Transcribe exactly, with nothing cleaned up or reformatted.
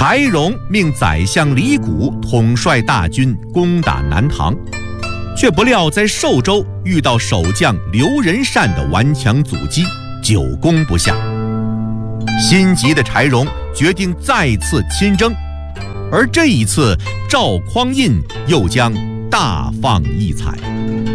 柴荣命宰相李谷统帅大军攻打南唐，却不料在寿州遇到守将刘仁善的顽强阻击，久攻不下。心急的柴荣决定再次亲征，而这一次赵匡胤又将大放异彩。